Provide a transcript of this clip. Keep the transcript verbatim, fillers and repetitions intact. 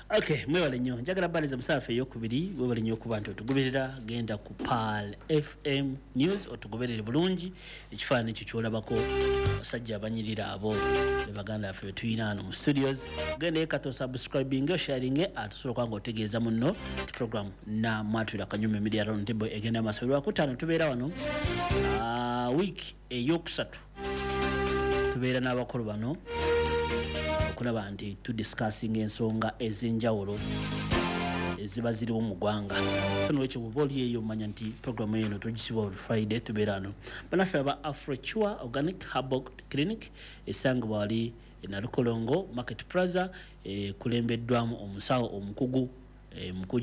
Okay, mwewale nnyo njagala bbaliza musaafu eyokubiri wewale nnyo okuba nti otugoberera genda ku Pal F M News otugoberere bulungi ekifaananyi ekyo kyolabako abasajja abanyirira abo be baganda baffe betuyina wano mu studios genda yekata osubscribing osharinge atusobola okuba nga otegeeza munno ti program na mwatulira Kanyume Media Roundtable egenda maaso lwakutaano tubeera wano uh, week eyokusatu tubeera n'abakulu bano okulaba nti tu discussing ensonga ez'enjawulo eziba ziriwo mu ggwanga so nolwekyo bw'oba oli eyo manya nti programu eno tugisiba buli Friday tubeera wano banaffe aba Afrochua Organic Herbal Clinic esangibwa wali e Nalukolongo Market Plaza ekulembeddwamu omusawo omukugu e,